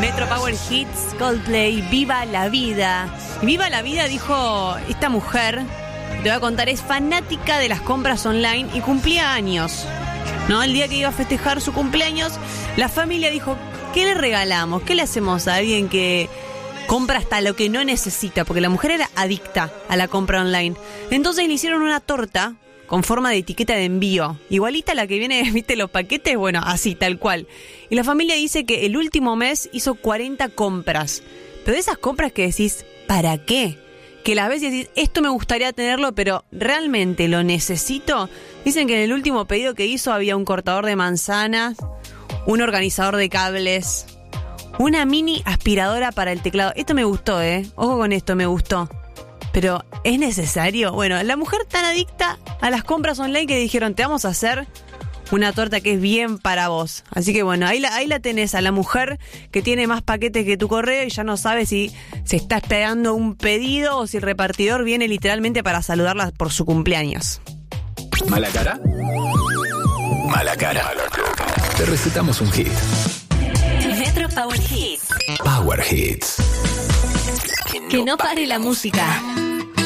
Metro Power Hits, Coldplay, Viva la Vida. Viva la Vida, dijo esta mujer, te voy a contar, es fanática de las compras online y cumplía años, ¿no? El día que iba a festejar su cumpleaños, la familia dijo, ¿qué le regalamos? ¿Qué le hacemos a alguien que compra hasta lo que no necesita? Porque la mujer era adicta a la compra online. Entonces le hicieron una torta con forma de etiqueta de envío, igualita a la que viene, ¿viste? Los paquetes, bueno, así, tal cual. Y la familia dice que el último mes hizo 40 compras. Pero de esas compras que decís, ¿para qué? Que las ves y decís, esto me gustaría tenerlo, pero ¿realmente lo necesito? Dicen que en el último pedido que hizo había un cortador de manzanas, un organizador de cables, una mini aspiradora para el teclado. Esto me gustó, Ojo con esto, me gustó. Pero, ¿es necesario? Bueno, la mujer tan adicta a las compras online que dijeron, te vamos a hacer una torta que es bien para vos. Así que bueno, ahí la tenés, a la mujer que tiene más paquetes que tu correo y ya no sabe si se está esperando un pedido o si el repartidor viene literalmente para saludarla por su cumpleaños. ¿Mala cara? Mala cara. Te recetamos un hit. Metro Power Hits. Power Hits. Que no pare la música.